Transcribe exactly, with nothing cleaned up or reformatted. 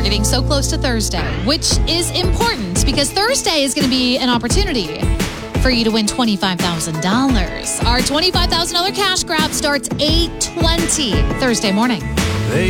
we're getting so close to Thursday, which is important because Thursday is going to be an opportunity for you to win twenty-five thousand dollars. Our twenty-five thousand dollars cash grab starts eight twenty Thursday morning. They